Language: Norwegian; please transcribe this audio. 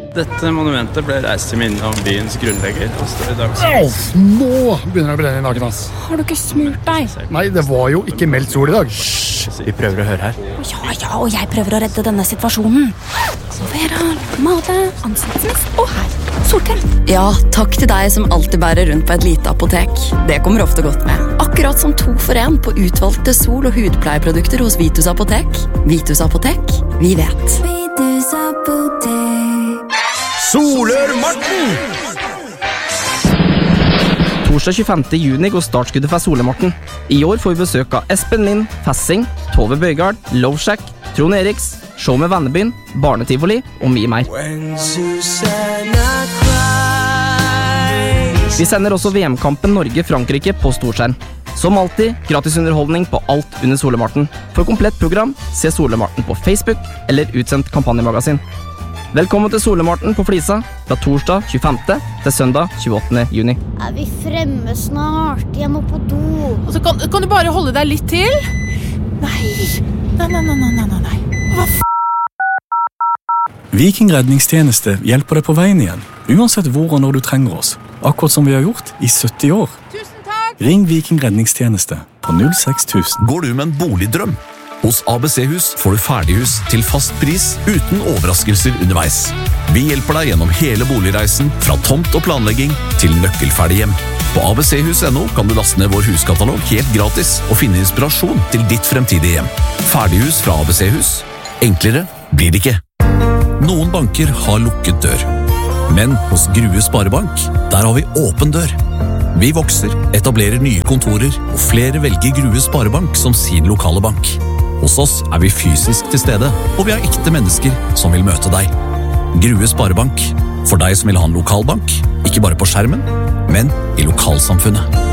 Dette monumentet ble reist til minne om byens grunnlegger og står i dag. Nå begynner det å brenne i naken, ass. Har du ikke smurt deg? Nei, det var jo ikke meldt sol i dag. Vi prøver å høre her. Ja, og jeg prøver å redde denne situasjonen. Vera, male, ansiktsmist og her, solkrem. Ja, takk til deg som alltid bærer rundt på et lite apotek. Det kommer ofte godt med. Akkurat som 2 for 1 på utvalgte sol- og hudpleieprodukter hos Vitus Apotek. Vitus Apotek, vi vet. Vitus Apotek. Solør-Morten! Torsdag 25. juni går startskuddet for Solør-Morten. I år får vi besøk av Espen Lind, Fassing, Tove Bøygard, Loveshack, Trond Eriks, Show med Vennebyen, Barnetivoli og mye mer. Vi sender også VM-kampen Norge-Frankrike på storskjerm. Som alltid, gratis underholdning på alt under Solør-Morten. For komplett program, se Solør-Morten på Facebook eller utsendt kampanjemagasin. Velkommen til Solør-Morten på Flisa, fra torsdag 25. til søndag 28. juni. Vi fremme snart? Jeg må på do. Og så kan du bare holde deg litt til? Nei. Hva Viking redningstjeneste hjelper deg på veien igjen, uansett hvor og når du trenger oss. Akkurat som vi har gjort i 70 år. Tusen takk! Ring Viking redningstjeneste på 06000. Går du med en boligdrøm? Hos ABC-hus får du ferdighus til fast pris uten overraskelser underveis. Vi hjelper deg gjennom hele boligreisen, fra tomt og planlegging til nøkkelferdig hjem. På abchus.no kan du laste ned vår huskatalog helt gratis og finne inspirasjon til ditt fremtidige hjem. Ferdighus fra ABC-hus. Enklere blir det ikke. Noen banker har lukket dør. Men hos Grue Sparebank, der har vi åpen dør. Vi vokser, etablerer nye kontorer, og flere velger Grue Sparebank som sin lokale bank. Hos oss er vi fysisk til stede, og vi har ekte mennesker som vil møte deg. Grue Sparebank, for deg som vil ha en lokalbank, ikke bare på skjermen, men i lokalsamfunnet.